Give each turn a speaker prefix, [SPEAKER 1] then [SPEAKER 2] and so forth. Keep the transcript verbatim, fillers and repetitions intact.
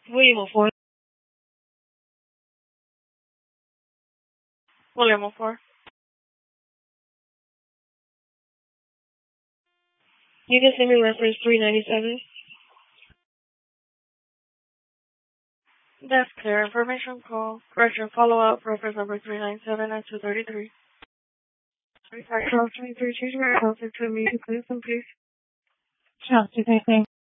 [SPEAKER 1] William four. William four. You can send me reference three ninety-seven. That's clear. Information call. Correction follow-up. Reference number three nine seven and two thirty-three. Sorry, twelve twenty-three. Change my health to me, please, and please.
[SPEAKER 2] Chelsea, thank you.